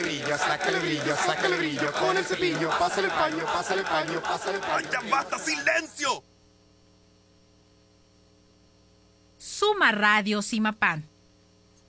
sácale brillo, con el cepillo, pásale el paño, pásale el paño, pásale el paño. ¡Ya basta, silencio! Suma Radio Simapán.